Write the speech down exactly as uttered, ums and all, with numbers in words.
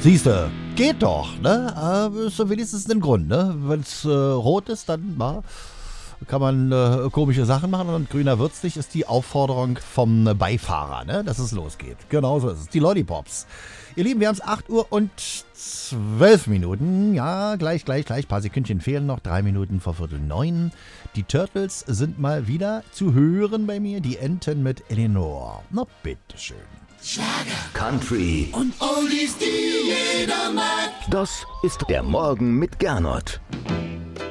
Siehste, geht doch, ne? Äh, ist so wenigstens ein Grund, ne? Wenn es äh, rot ist, dann na, kann man äh, komische Sachen machen und grüner wird's nicht, ist die Aufforderung vom Beifahrer, ne? Dass es losgeht. Genau so ist es. Die Lollipops. Ihr Lieben, wir haben es acht Uhr und zwölf Minuten. Ja, gleich, gleich, gleich. Ein paar Sekündchen fehlen noch. Drei Minuten vor Viertel neun. Die Turtles sind mal wieder zu hören bei mir. Die Enten mit Eleanor. Na, bitteschön. Schlager, Country und Oldies, die jeder mag. Das ist der Morgen mit Gernot.